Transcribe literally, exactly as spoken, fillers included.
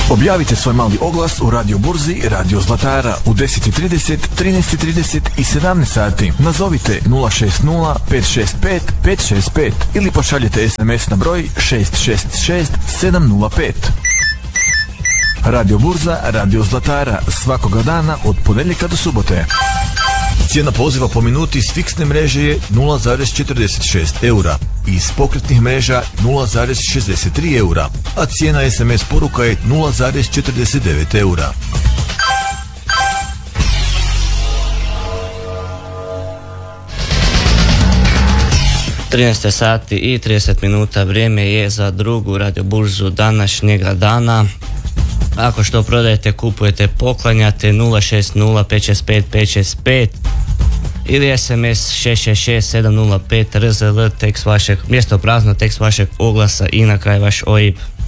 Objavite svoj mali oglas u Radio Burzi Radio Zlatara u deset trideset, trinaest trideset i sedamnaest sati. Nazovite nula šest nula pet šest pet pet šest pet ili pošaljite es em es na broj šest šest šest sedam nula pet. Radio Burza Radio Zlatara svakoga dana od ponedjeljka do subote. Cijena poziva po minuti s fiksne mreže je nula zarez četrdeset šest eura i iz pokretnih mreža nula zarez šezdeset tri eura, a cijena es em es poruka je nula zarez četrdeset devet eura. trinaest sati i trideset minuta, vrijeme je za drugu radio burzu današnjega dana. Ako što prodajete, kupujete, poklanjate nula šest nula pet šest pet pet šest pet ili es em es šest šest šest sedam nula pet R Z L, tekst vašeg, mjesto prazno, tekst vašeg oglasa i na kraj vaš O I B.